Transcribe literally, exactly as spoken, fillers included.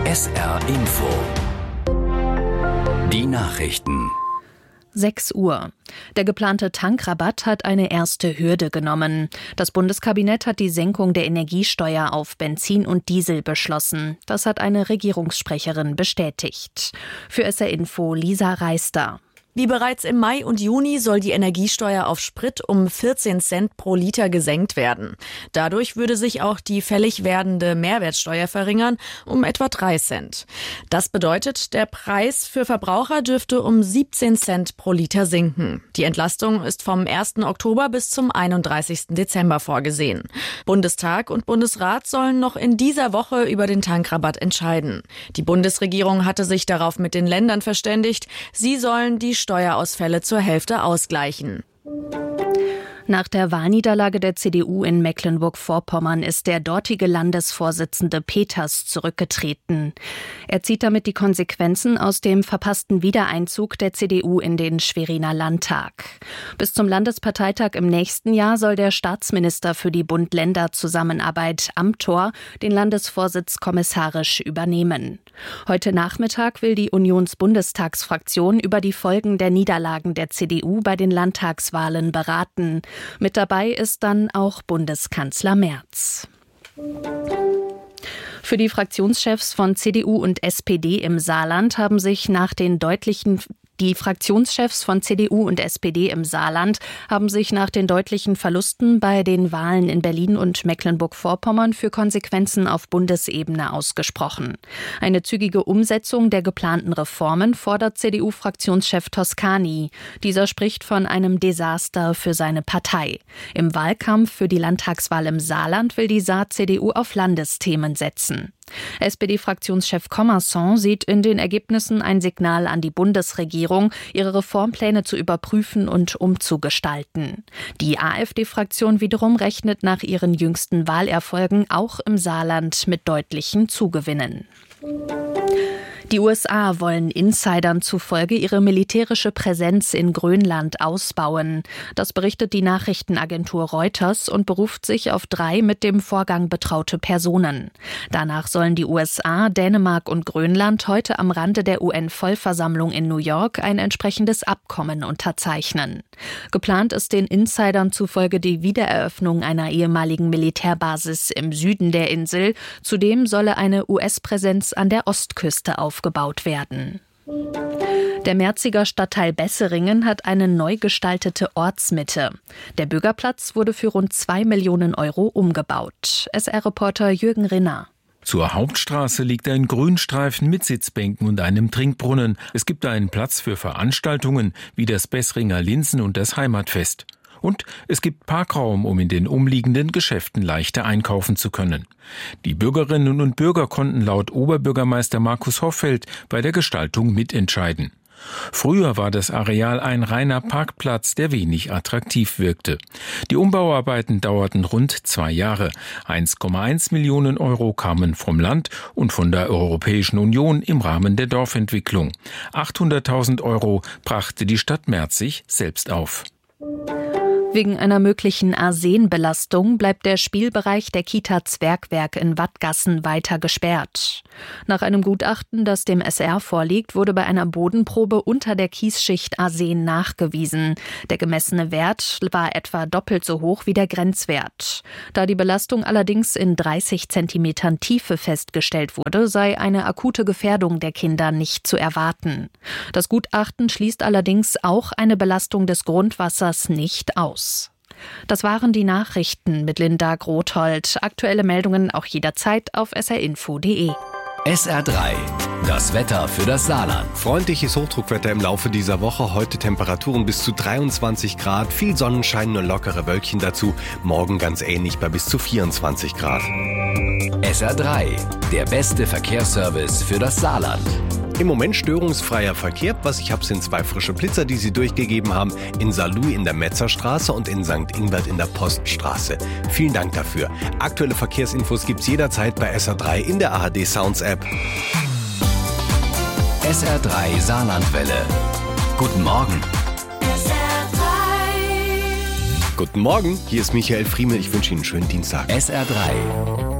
S R Info. Die Nachrichten. sechs Uhr. Der geplante Tankrabatt hat eine erste Hürde genommen. Das Bundeskabinett hat die Senkung der Energiesteuer auf Benzin und Diesel beschlossen. Das hat eine Regierungssprecherin bestätigt. Für S R Info Lisa Reister. Wie bereits im Mai und Juni soll die Energiesteuer auf Sprit um vierzehn Cent pro Liter gesenkt werden. Dadurch würde sich auch die fällig werdende Mehrwertsteuer verringern um etwa drei Cent. Das bedeutet, der Preis für Verbraucher dürfte um siebzehn Cent pro Liter sinken. Die Entlastung ist vom ersten Oktober bis zum einunddreißigsten Dezember vorgesehen. Bundestag und Bundesrat sollen noch in dieser Woche über den Tankrabatt entscheiden. Die Bundesregierung hatte sich darauf mit den Ländern verständigt. Sie sollen die Steuerausfälle zur Hälfte ausgleichen. Nach der Wahlniederlage der C D U in Mecklenburg-Vorpommern ist der dortige Landesvorsitzende Peters zurückgetreten. Er zieht damit die Konsequenzen aus dem verpassten Wiedereinzug der C D U in den Schweriner Landtag. Bis zum Landesparteitag im nächsten Jahr soll der Staatsminister für die Bund-Länder-Zusammenarbeit Amthor den Landesvorsitz kommissarisch übernehmen. Heute Nachmittag will die Unionsbundestagsfraktion über die Folgen der Niederlagen der C D U bei den Landtagswahlen beraten. Mit dabei ist dann auch Bundeskanzler Merz. Für die Fraktionschefs von C D U und S P D im Saarland haben sich nach den deutlichen Die Fraktionschefs von C D U und S P D im Saarland haben sich nach den deutlichen Verlusten bei den Wahlen in Berlin und Mecklenburg-Vorpommern für Konsequenzen auf Bundesebene ausgesprochen. Eine zügige Umsetzung der geplanten Reformen fordert C D U-Fraktionschef Toscani. Dieser spricht von einem Desaster für seine Partei. Im Wahlkampf für die Landtagswahl im Saarland will die Saar-C D U auf Landesthemen setzen. S P D-Fraktionschef Commerson sieht in den Ergebnissen ein Signal an die Bundesregierung, ihre Reformpläne zu überprüfen und umzugestalten. Die AfD-Fraktion wiederum rechnet nach ihren jüngsten Wahlerfolgen auch im Saarland mit deutlichen Zugewinnen. Die U S A wollen Insidern zufolge ihre militärische Präsenz in Grönland ausbauen. Das berichtet die Nachrichtenagentur Reuters und beruft sich auf drei mit dem Vorgang betraute Personen. Danach sollen die U S A, Dänemark und Grönland heute am Rande der U N-Vollversammlung in New York ein entsprechendes Abkommen unterzeichnen. Geplant ist den Insidern zufolge die Wiedereröffnung einer ehemaligen Militärbasis im Süden der Insel. Zudem solle eine U S-Präsenz an der Ostküste aufgebaut aufgebaut werden. Der Merziger Stadtteil Besseringen hat eine neu gestaltete Ortsmitte. Der Bürgerplatz wurde für rund zwei Millionen Euro umgebaut. S R-Reporter Jürgen Rinner. Zur Hauptstraße liegt ein Grünstreifen mit Sitzbänken und einem Trinkbrunnen. Es gibt einen Platz für Veranstaltungen wie das Bessringer Linsen- und das Heimatfest. Und es gibt Parkraum, um in den umliegenden Geschäften leichter einkaufen zu können. Die Bürgerinnen und Bürger konnten laut Oberbürgermeister Markus Hoffeld bei der Gestaltung mitentscheiden. Früher war das Areal ein reiner Parkplatz, der wenig attraktiv wirkte. Die Umbauarbeiten dauerten rund zwei Jahre. eins Komma eins Millionen Euro kamen vom Land und von der Europäischen Union im Rahmen der Dorfentwicklung. achthunderttausend Euro brachte die Stadt Merzig selbst auf. Wegen einer möglichen Arsenbelastung bleibt der Spielbereich der Kita Zwergwerk in Wattgassen weiter gesperrt. Nach einem Gutachten, das dem S R vorliegt, wurde bei einer Bodenprobe unter der Kiesschicht Arsen nachgewiesen. Der gemessene Wert war etwa doppelt so hoch wie der Grenzwert. Da die Belastung allerdings in dreißig Zentimetern Tiefe festgestellt wurde, sei eine akute Gefährdung der Kinder nicht zu erwarten. Das Gutachten schließt allerdings auch eine Belastung des Grundwassers nicht aus. Das waren die Nachrichten mit Linda Grothold. Aktuelle Meldungen auch jederzeit auf s r info punkt d e. S R drei. Das Wetter für das Saarland. Freundliches Hochdruckwetter im Laufe dieser Woche. Heute Temperaturen bis zu dreiundzwanzig Grad. Viel Sonnenschein, nur lockere Wölkchen dazu. Morgen ganz ähnlich bei bis zu vierundzwanzig Grad. S R drei. Der beste Verkehrsservice für das Saarland. Im Moment störungsfreier Verkehr. Was ich habe, sind zwei frische Blitzer, die Sie durchgegeben haben. In Saarlouis in der Metzerstraße und in Sankt Ingbert in der Poststraße. Vielen Dank dafür. Aktuelle Verkehrsinfos gibt's jederzeit bei S R drei in der A R D Sounds App. S R drei Saarlandwelle. Guten Morgen. S R drei. Guten Morgen, hier ist Michael Friemel. Ich wünsche Ihnen einen schönen Dienstag. S R drei.